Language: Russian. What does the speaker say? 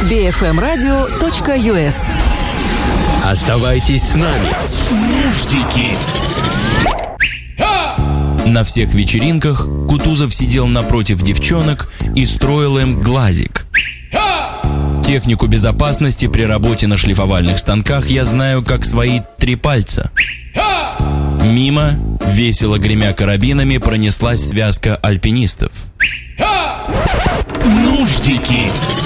bfmradio.us. Оставайтесь с нами. Нуждики. На всех вечеринках Кутузов сидел напротив девчонок и строил им глазик. Технику безопасности при работе на шлифовальных станках я знаю как свои 3 пальца. Мимо, весело гремя карабинами, пронеслась связка альпинистов. Нуждики.